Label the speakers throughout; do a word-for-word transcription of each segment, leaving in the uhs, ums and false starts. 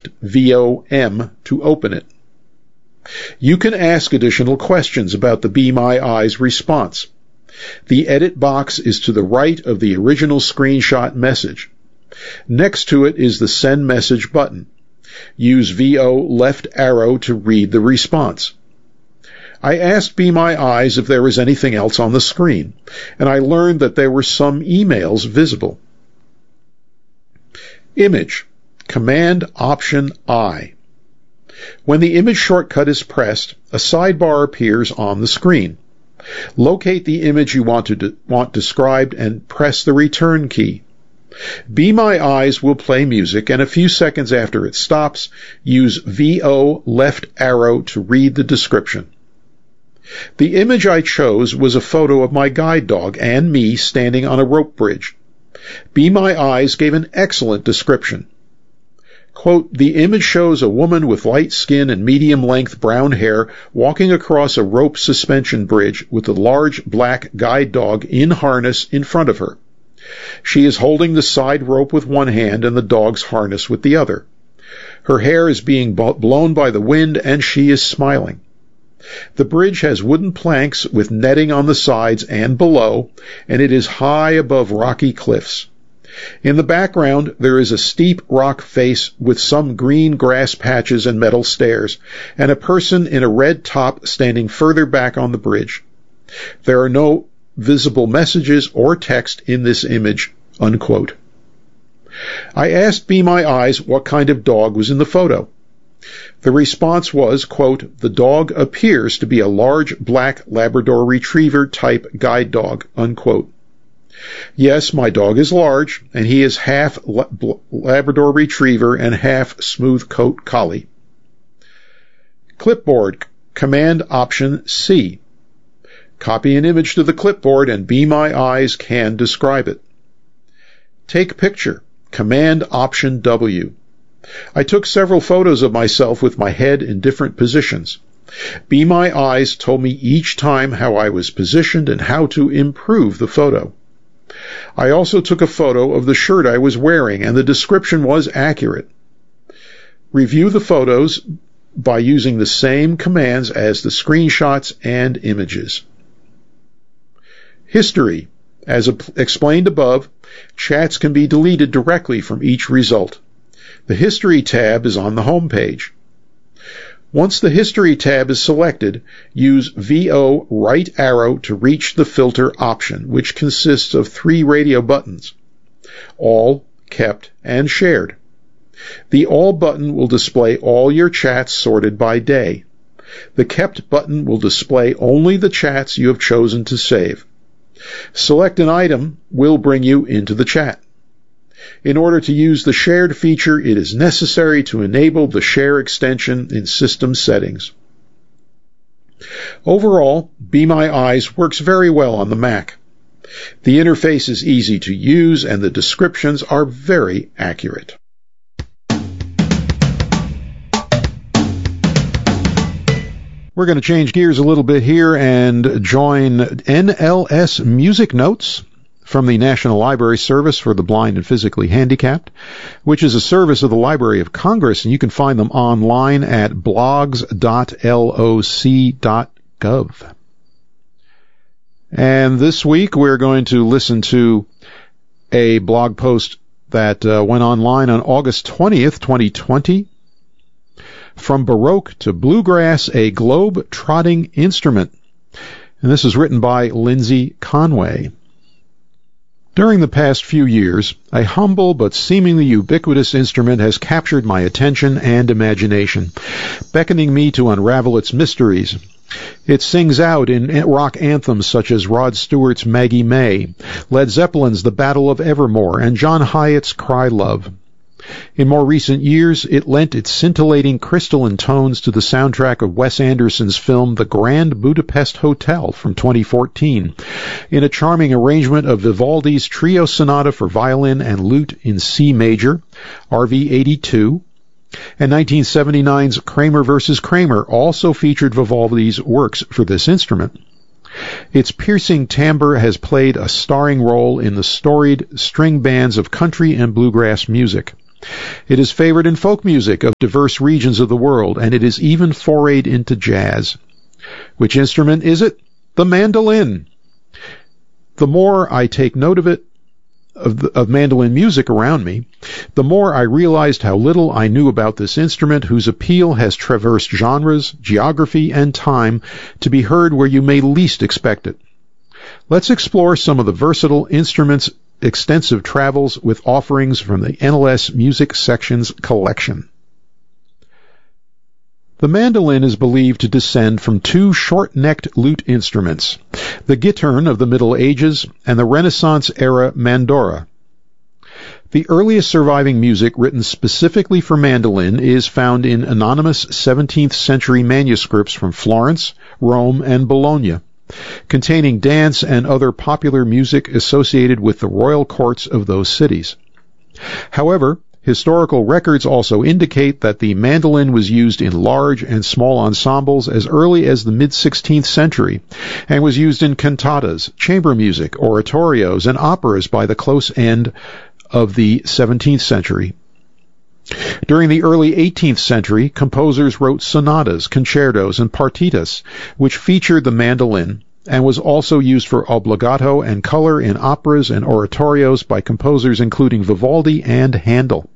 Speaker 1: V O M to open it. You can ask additional questions about the Be My Eyes response. The edit box is to the right of the original screenshot message. Next to it is the Send Message button. Use V O left arrow to read the response. I asked Be My Eyes if there was anything else on the screen, and I learned that there were some emails visible. Image. Command Option I. When the image shortcut is pressed, a sidebar appears on the screen. Locate the image you want to de- want described and press the return key. Be My Eyes will play music, and a few seconds after it stops, use V O left arrow to read the description. The image I chose was a photo of my guide dog and me standing on a rope bridge. Be My Eyes gave an excellent description. Quote, the image shows a woman with light skin and medium-length brown hair walking across a rope suspension bridge with a large black guide dog in harness in front of her. She is holding the side rope with one hand and the dog's harness with the other. Her hair is being blown by the wind and she is smiling. The bridge has wooden planks with netting on the sides and below, and it is high above rocky cliffs. In the background, there is a steep rock face with some green grass patches and metal stairs, and a person in a red top standing further back on the bridge. There are no visible messages or text in this image, unquote. I asked Be My Eyes what kind of dog was in the photo. The response was, quote, the dog appears to be a large black Labrador Retriever type guide dog, unquote. Yes, my dog is large, and he is half Labrador Retriever and half Smooth Coat Collie. Clipboard, Command Option C. Copy an image to the clipboard and Be My Eyes can describe it. Take picture, Command Option W. I took several photos of myself with my head in different positions. Be My Eyes told me each time how I was positioned and how to improve the photo. I also took a photo of the shirt I was wearing, and the description was accurate. Review the photos by using the same commands as the screenshots and images. History. As explained above, chats can be deleted directly from each result. The History tab is on the home page. Once the History tab is selected, use V O right arrow to reach the filter option, which consists of three radio buttons: All, Kept, and Shared. The All button will display all your chats sorted by day. The Kept button will display only the chats you have chosen to save. Select an item will bring you into the chat. In order to use the Shared feature, it is necessary to enable the Share extension in System Settings. Overall, Be My Eyes works very well on the Mac. The interface is easy to use and the descriptions are very accurate. We're going to change gears a little bit here and join N L S Music Notes from the National Library Service for the Blind and Physically Handicapped, which is a service of the Library of Congress, and you can find them online at blogs dot loc dot gov. And this week we're going to listen to a blog post that uh, went online on August twentieth, twenty twenty. From Baroque to Bluegrass, a Globe-Trotting Instrument. And this is written by Lindsay Conway. During the past few years, a humble but seemingly ubiquitous instrument has captured my attention and imagination, beckoning me to unravel its mysteries. It sings out in rock anthems such as Rod Stewart's Maggie May, Led Zeppelin's The Battle of Evermore, and John Hyatt's Cry Love. In more recent years, it lent its scintillating crystalline tones to the soundtrack of Wes Anderson's film The Grand Budapest Hotel from twenty fourteen, in a charming arrangement of Vivaldi's Trio Sonata for Violin and Lute in C Major, R V eighty-two, and nineteen seventy-nine's Kramer versus Kramer also featured Vivaldi's works for this instrument. Its piercing timbre has played a starring role in the storied string bands of country and bluegrass music. It is favored in folk music of diverse regions of the world, and it is even forayed into jazz. Which instrument is it? The mandolin. The more I take note of it, Of, the, of mandolin music around me, the more I realized how little I knew about this instrument, whose appeal has traversed genres, geography, and time to be heard where you may least expect it. Let's explore some of the versatile instrument's extensive travels with offerings from the N L S Music Section's collection. The mandolin is believed to descend from two short-necked lute instruments, the gittern of the Middle Ages and the Renaissance-era mandora. The earliest surviving music written specifically for mandolin is found in anonymous seventeenth century manuscripts from Florence, Rome, and Bologna, containing dance and other popular music associated with the royal courts of those cities. However, historical records also indicate that the mandolin was used in large and small ensembles as early as the mid-sixteenth century, and was used in cantatas, chamber music, oratorios, and operas by the close end of the seventeenth century. During the early eighteenth century, composers wrote sonatas, concertos, and partitas, which featured the mandolin, and was also used for obbligato and color in operas and oratorios by composers including Vivaldi and Handel.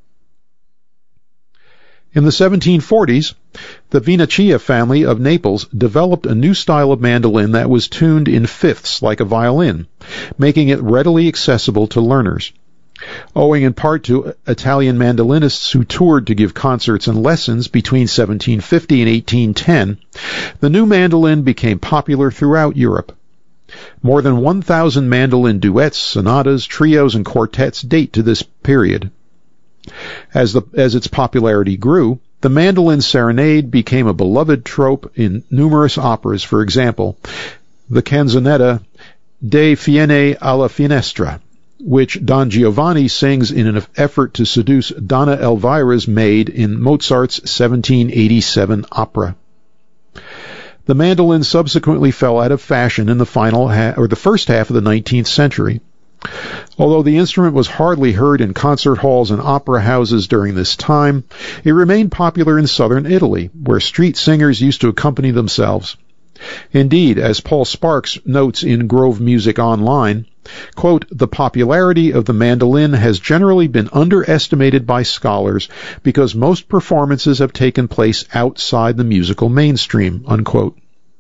Speaker 1: In the seventeen forties, the Vinacia family of Naples developed a new style of mandolin that was tuned in fifths like a violin, making it readily accessible to learners. Owing in part to Italian mandolinists who toured to give concerts and lessons between seventeen fifty and eighteen ten, the new mandolin became popular throughout Europe. More than one thousand mandolin duets, sonatas, trios, and quartets date to this period. As, the, as its popularity grew, the mandolin serenade became a beloved trope in numerous operas. For example, the canzonetta De Fiene alla Finestra, which Don Giovanni sings in an effort to seduce Donna Elvira's maid in Mozart's seventeen eighty-seven opera. The mandolin subsequently fell out of fashion in the final ha- or the first half of the nineteenth century. Although the instrument was hardly heard in concert halls and opera houses during this time, it remained popular in southern Italy, where street singers used to accompany themselves. Indeed, as Paul Sparks notes in Grove Music Online, quote, "The popularity of the mandolin has generally been underestimated by scholars because most performances have taken place outside the musical mainstream," unquote.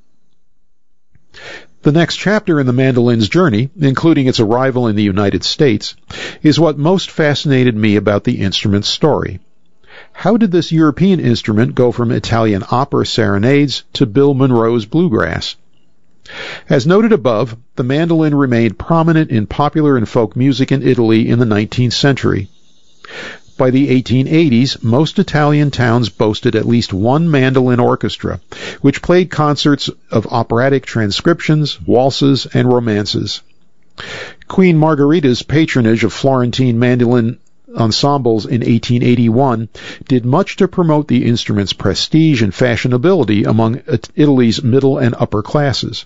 Speaker 1: The next chapter in the mandolin's journey, including its arrival in the United States, is what most fascinated me about the instrument's story. How did this European instrument go from Italian opera serenades to Bill Monroe's bluegrass? As noted above, the mandolin remained prominent in popular and folk music in Italy in the nineteenth century. By the eighteen eighties, most Italian towns boasted at least one mandolin orchestra, which played concerts of operatic transcriptions, waltzes, and romances. Queen Margherita's patronage of Florentine mandolin ensembles in eighteen eighty-one did much to promote the instrument's prestige and fashionability among Italy's middle and upper classes.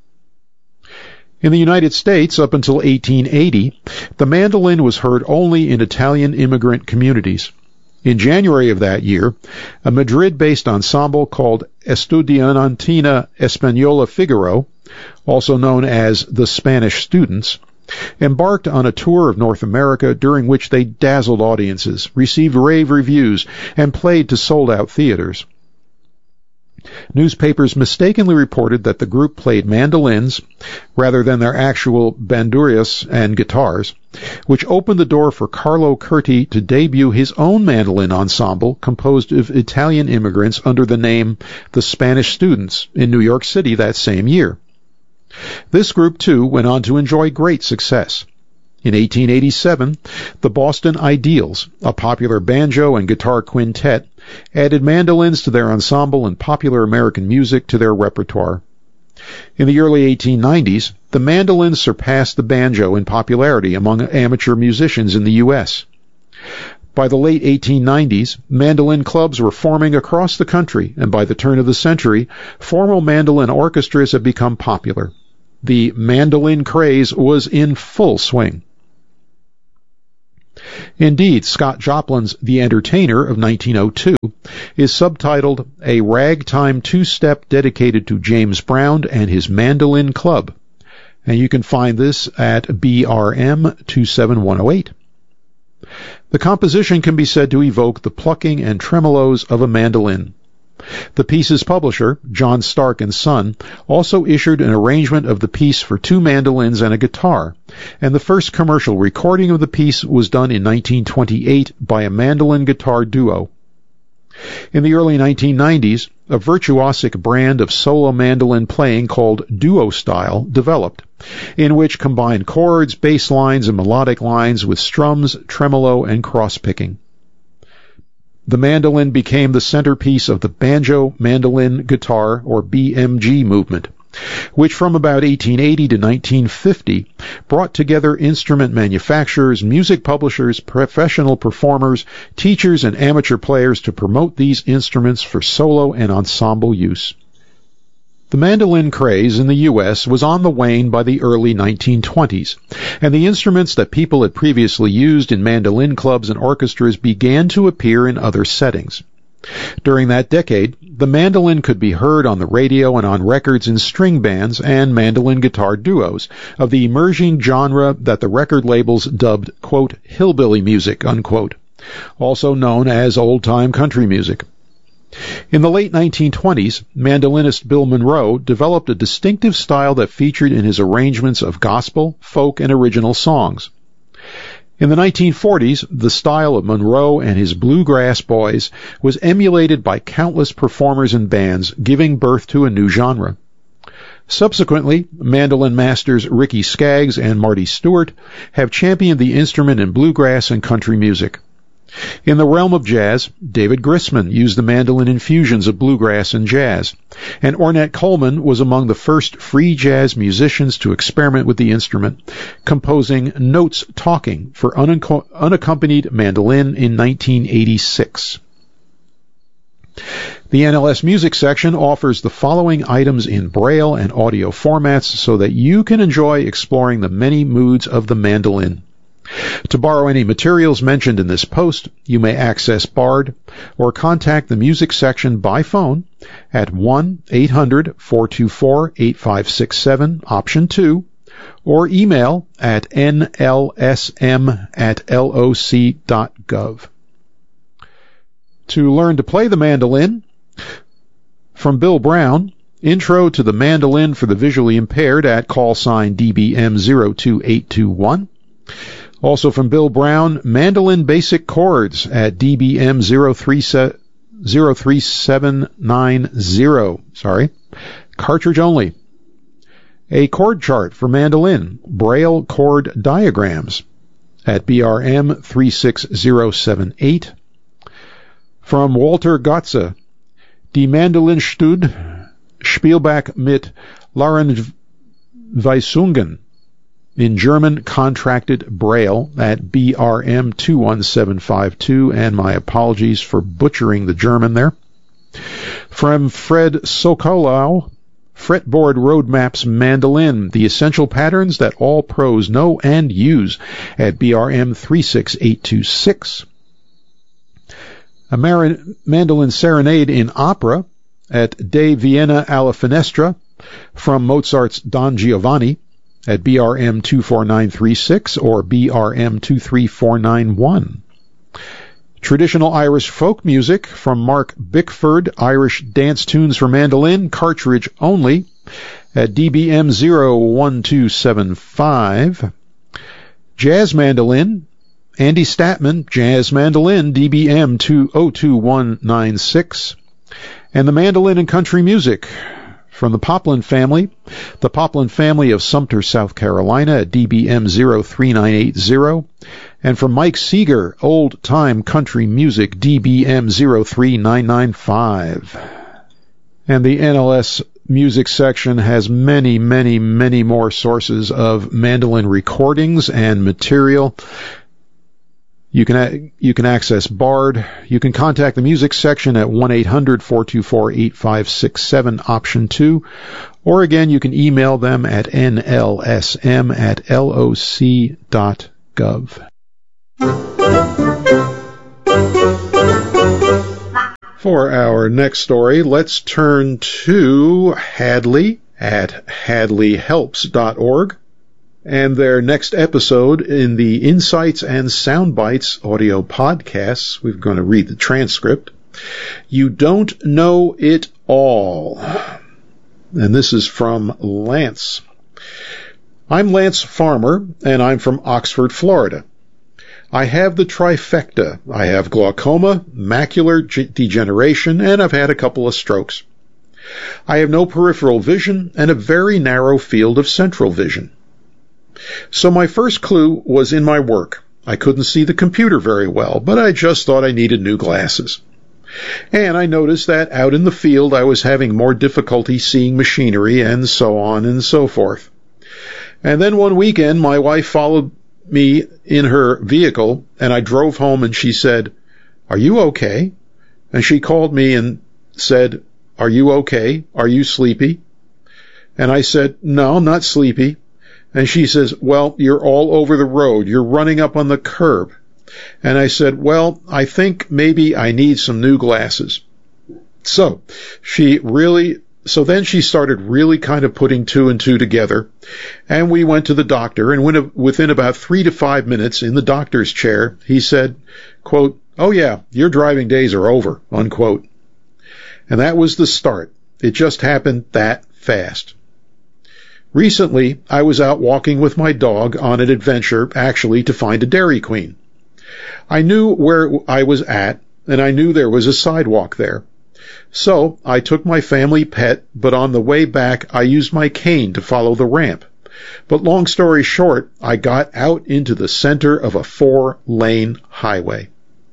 Speaker 1: In the United States, up until eighteen eighty, the mandolin was heard only in Italian immigrant communities. In January of that year, a Madrid-based ensemble called Estudiantina Española Figaro, also known as the Spanish Students, embarked on a tour of North America during which they dazzled audiences, received rave reviews, and played to sold-out theaters. Newspapers mistakenly reported that the group played mandolins rather than their actual bandurias and guitars, which opened the door for Carlo Curti to debut his own mandolin ensemble composed of Italian immigrants under the name The Spanish Students in New York City that same year. This group, too, went on to enjoy great success. In eighteen eighty-seven, the Boston Ideals, a popular banjo and guitar quintet, added mandolins to their ensemble and popular American music to their repertoire. In the early eighteen nineties, the mandolin surpassed the banjo in popularity among amateur musicians in the U S By the late eighteen nineties, mandolin clubs were forming across the country, and by the turn of the century, formal mandolin orchestras have become popular. The mandolin craze was in full swing. Indeed, Scott Joplin's The Entertainer of nineteen oh two is subtitled A Ragtime Two-Step Dedicated to James Brown and His Mandolin Club, and you can find this at B R M two seven one oh eight. The composition can be said to evoke the plucking and tremolos of a mandolin. The piece's publisher, John Stark and Son, also issued an arrangement of the piece for two mandolins and a guitar, and the first commercial recording of the piece was done in nineteen twenty-eight by a mandolin-guitar duo. In the early nineteen nineties, a virtuosic brand of solo mandolin playing called duo style developed, in which combined chords, bass lines, and melodic lines with strums, tremolo, and cross-picking. The mandolin became the centerpiece of the banjo, mandolin, guitar, or B M G movement, which from about eighteen eighty to nineteen fifty brought together instrument manufacturers, music publishers, professional performers, teachers, and amateur players to promote these instruments for solo and ensemble use. The mandolin craze in the U S was on the wane by the early nineteen twenties, and the instruments that people had previously used in mandolin clubs and orchestras began to appear in other settings. During that decade, the mandolin could be heard on the radio and on records in string bands and mandolin guitar duos of the emerging genre that the record labels dubbed, quote, hillbilly music, unquote, also known as old-time country music. In the late nineteen twenties, mandolinist Bill Monroe developed a distinctive style that featured in his arrangements of gospel, folk, and original songs. In the nineteen forties, the style of Monroe and his Bluegrass Boys was emulated by countless performers and bands, giving birth to a new genre. Subsequently, mandolin masters Ricky Skaggs and Marty Stewart have championed the instrument in bluegrass and country music. In the realm of jazz, David Grisman used the mandolin in fusions of bluegrass and jazz, and Ornette Coleman was among the first free jazz musicians to experiment with the instrument, composing Notes Talking for unacco- unaccompanied mandolin in nineteen eighty-six. The N L S Music section offers the following items in Braille and audio formats so that you can enjoy exploring the many moods of the mandolin. To borrow any materials mentioned in this post, you may access Bard or contact the music section by phone at one eight hundred four two four eight five six seven, option two, or email at N L S M at L O C dot gov. To learn to play the mandolin, from Bill Brown, Intro to the Mandolin for the Visually Impaired at call sign D B M zero two eight two one. Also from Bill Brown, Mandolin Basic Chords at D B M zero three seven nine zero. Sorry. Cartridge only. A chord chart for mandolin, Braille chord diagrams at B R M three six zero seven eight. From Walter Gotze, Die Mandolinstud, Spielbach mit Lahrenweisungen in German contracted Braille at B R M two one seven five two, and my apologies for butchering the German there. From Fred Sokolow, Fretboard Roadmaps Mandolin, the essential patterns that all pros know and use at B R M three six eight two six. A Mar- Mandolin Serenade in Opera at De Vienna alla Finestra from Mozart's Don Giovanni at B R M two four nine three six or B R M two three four nine one. Traditional Irish folk music from Mark Bickford, Irish Dance Tunes for Mandolin, cartridge only, at D B M zero one two seven five. Jazz Mandolin, Andy Statman, Jazz Mandolin, D B M two oh two one nine six. And the Mandolin and Country Music from the Poplin family, the Poplin family of Sumter, South Carolina at D B M zero three nine eight zero, and from Mike Seeger, Old Time Country Music, D B M zero three nine nine five. And the N L S Music section has many, many, many more sources of mandolin recordings and material. You can you can access Bard. You can contact the music section at one eight hundred four two four eight five six seven, option two. Or again, you can email them at N L S M at L O C dot gov. For our next story, let's turn to Hadley at hadley helps dot org and their next episode in the Insights and Soundbites audio podcasts. We're going to read the transcript. You Don't Know It All. And this is from Lance. I'm Lance Farmer, and I'm from Oxford, Florida. I have the trifecta. I have glaucoma, macular degeneration, and I've had a couple of strokes. I have no peripheral vision and a very narrow field of central vision. So my first clue was in my work. I couldn't see the computer very well, but I just thought I needed new glasses. And I noticed that out in the field I was having more difficulty seeing machinery and so on and so forth. And then one weekend my wife followed me in her vehicle, and I drove home, and she said, "Are you okay?" And she called me and said, "Are you okay? Are you sleepy?" And I said, "No, I'm not sleepy." And she says, "Well, you're all over the road. You're running up on the curb." And I said, "Well, I think maybe I need some new glasses." So she really So then she started really kind of putting two and two together, and we went to the doctor, and when, within about three to five minutes in the doctor's chair, he said, quote, "Oh yeah, your driving days are over," unquote. And that was the start. It just happened that fast. Recently, I was out walking with my dog on an adventure, actually to find a Dairy Queen. I knew where I was at, and I knew there was a sidewalk there. So I took my family pet, but on the way back I used my cane to follow the ramp. But long story short, I got out into the center of a four-lane highway.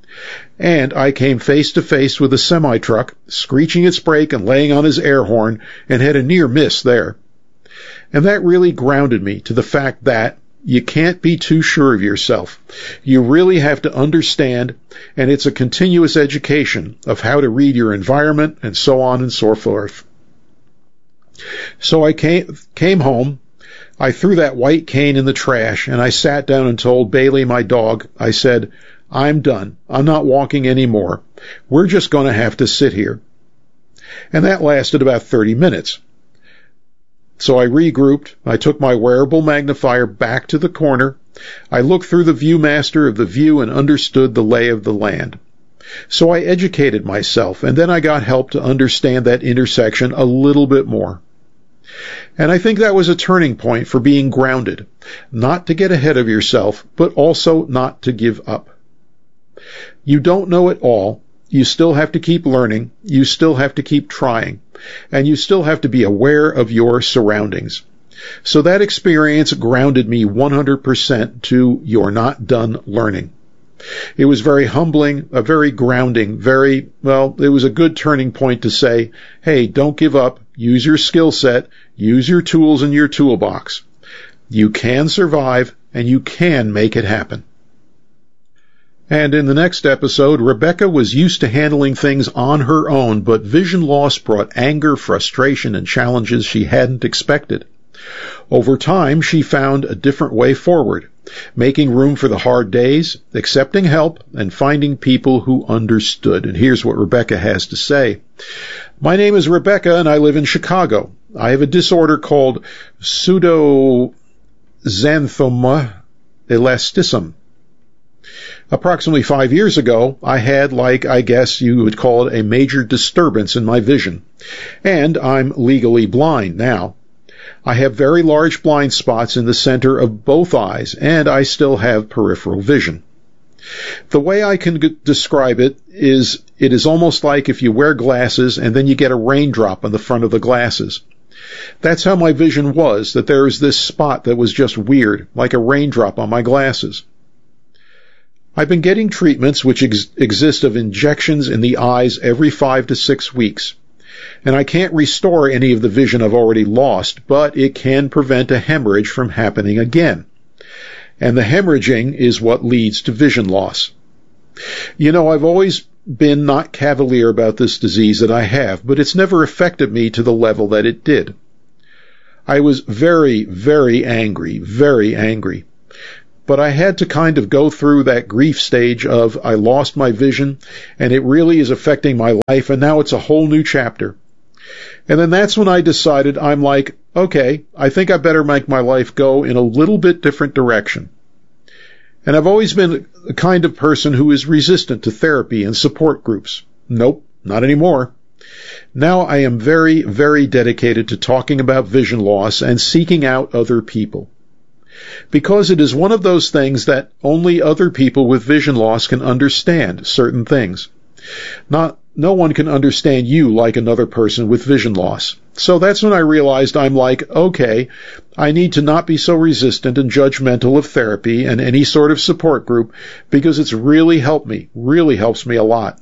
Speaker 1: And I came face to face with a semi-truck, screeching its brake and laying on his air horn, and had a near miss there. And that really grounded me to the fact that you can't be too sure of yourself. You really have to understand, and it's a continuous education of how to read your environment and so on and so forth. So I came, came home, I threw that white cane in the trash, and I sat down and told Bailey, my dog, I said, "I'm done. I'm not walking anymore. We're just going to have to sit here." And that lasted about thirty minutes. So I regrouped, I took my wearable magnifier back to the corner, I looked through the Viewmaster of the view and understood the lay of the land. So I educated myself, and then I got help to understand that intersection a little bit more. And I think that was a turning point for being grounded, not to get ahead of yourself, but also not to give up. You don't know it all. You still have to keep learning. You still have to keep trying. And you still have to be aware of your surroundings. So that experience grounded me one hundred percent to "you're not done learning." It was very humbling, a very grounding, very, well, it was a good turning point to say, hey, don't give up. Use your skill set. Use your tools in your toolbox. You can survive, and you can make it happen. And in the next episode, Rebecca was used to handling things on her own, but vision loss brought anger, frustration, and challenges she hadn't expected. Over time, she found a different way forward, making room for the hard days, accepting help, and finding people who understood. And here's what Rebecca has to say. "My name is Rebecca, and I live in Chicago. I have a disorder called pseudoxanthoma elasticum. Approximately five years ago, I had, like, I guess you would call it, a major disturbance in my vision. And I'm legally blind now. I have very large blind spots in the center of both eyes, and I still have peripheral vision. The way I can g- describe it is, it is almost like if you wear glasses and then you get a raindrop on the front of the glasses. That's how my vision was, that there was this spot that was just weird, like a raindrop on my glasses. I've been getting treatments which ex- exist of injections in the eyes every five to six weeks. And I can't restore any of the vision I've already lost, but it can prevent a hemorrhage from happening again. And the hemorrhaging is what leads to vision loss. You know, I've always been not cavalier about this disease that I have, but it's never affected me to the level that it did. I was very, very angry, very angry. but I had to kind of go through that grief stage of I lost my vision and it really is affecting my life, and now it's a whole new chapter. And then that's when I decided, I'm like, okay, I think I better make my life go in a little bit different direction. And I've always been the kind of person who is resistant to therapy and support groups. Nope, not anymore. Now I am very, very dedicated to talking about vision loss and seeking out other people. Because it is one of those things that only other people with vision loss can understand certain things. Not, no one can understand you like another person with vision loss. So that's when I realized I'm like, okay, I need to not be so resistant and judgmental of therapy and any sort of support group, because it's really helped me, really helps me a lot.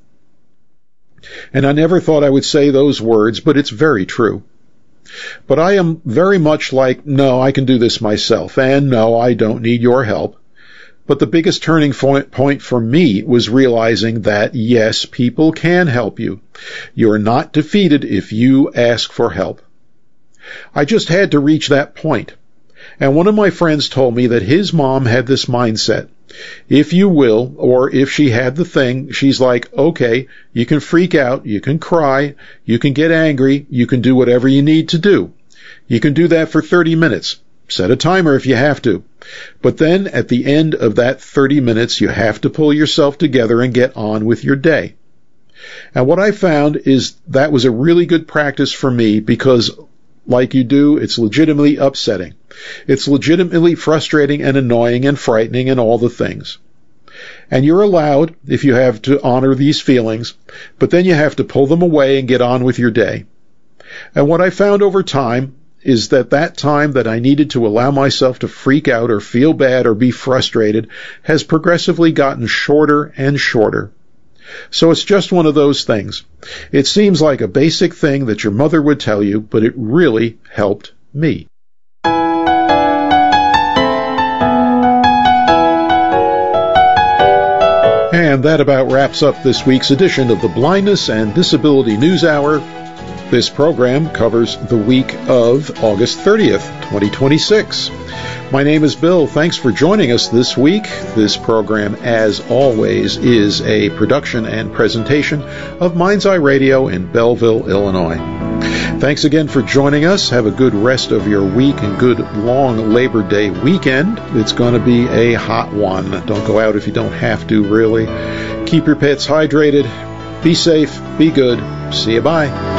Speaker 1: And I never thought I would say those words, but it's very true. But I am very much like, no, I can do this myself, and no, I don't need your help. But the biggest turning point for me was realizing that, yes, people can help you. You're not defeated if you ask for help. I just had to reach that point. And one of my friends told me that his mom had this mindset. If you will, or if she had the thing, she's like, okay, you can freak out, you can cry, you can get angry, you can do whatever you need to do. You can do that for thirty minutes. Set a timer if you have to. But then at the end of that thirty minutes, you have to pull yourself together and get on with your day. And what I found is that was a really good practice for me, because like you do, it's legitimately upsetting. It's legitimately frustrating and annoying and frightening and all the things. And you're allowed, if you have, to honor these feelings, but then you have to pull them away and get on with your day. And what I found over time is that that time that I needed to allow myself to freak out or feel bad or be frustrated has progressively gotten shorter and shorter. So it's just one of those things. It seems like a basic thing that your mother would tell you, but it really helped me. And that about wraps up this week's edition of the Blindness and Disability News Hour. This program covers the week of August thirtieth, twenty twenty-six. My name is Bill. Thanks for joining us this week. This program, as always, is a production and presentation of Mind's Eye Radio in Belleville, Illinois. Thanks again for joining us. Have a good rest of your week and good long Labor Day weekend. It's going to be a hot one. Don't go out if you don't have to, really. Keep your pets hydrated. Be safe. Be good. See you. Bye.